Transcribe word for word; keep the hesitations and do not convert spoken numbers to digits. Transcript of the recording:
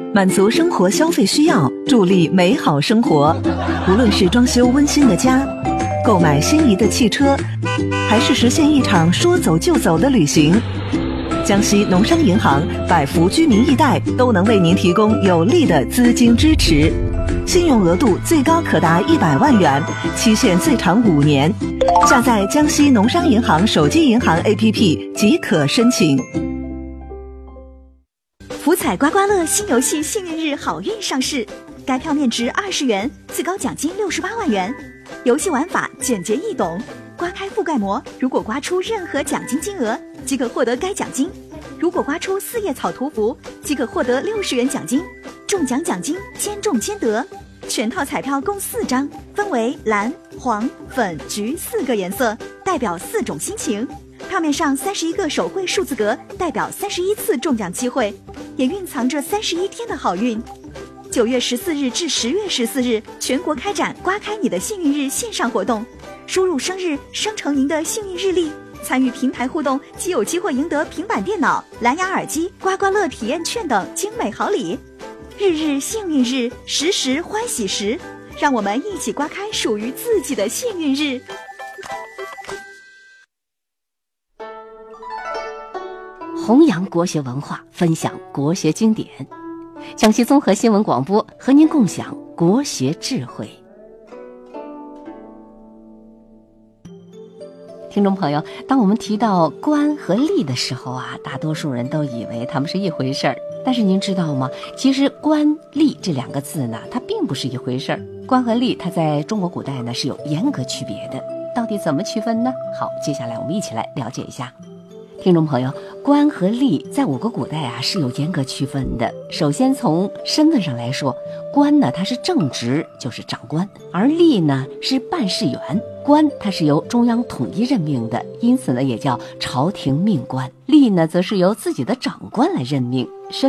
满足生活消费需要，助力美好生活。无论是装修温馨的家，购买心仪的汽车，还是实现一场说走就走的旅行，江西农商银行百福居民易贷都能为您提供有力的资金支持，信用额度最高可达一百万元，期限最长五年。下载江西农商银行手机银行 A P P 即可申请。 福彩刮刮乐新游戏幸运日好运上市，该票面值二十元，最高奖金六十八万元。游戏玩法简洁易懂，刮开覆盖膜，如果刮出任何奖金金额，即可获得该奖金。如果刮出四叶草图符，即可获得六十元奖金。中奖奖金兼中兼得。全套彩票共四张，分为蓝、黄、粉、橘四个颜色，代表四种心情。票面上三十一个手绘数字格，代表三十一次中奖机会，也蕴藏着三十一天的好运。九月十四日至十月十四日，全国开展刮开你的幸运日线上活动，输入生日生成您的幸运日历，参与平台互动即有机会赢得平板电脑、蓝牙耳机、刮刮乐体验券等精美好礼。日日幸运日，时时欢喜时，让我们一起刮开属于自己的幸运日。 弘扬国学文化，分享国学经典。江西综合新闻广播和您共享国学智慧。听众朋友，当我们提到官和吏的时候啊，大多数人都以为他们是一回事儿。但是您知道吗？其实官吏这两个字呢，它并不是一回事儿。官和吏，它在中国古代呢是有严格区别的。到底怎么区分呢？好，接下来我们一起来了解一下。听众朋友，官和吏在我国古代啊是有严格区分的。首先从身份上来说，官呢它是正职，就是长官，而吏呢是办事员。官它是由中央统一任命的，因此呢也叫朝廷命官；吏呢则是由自己的长官来任命。身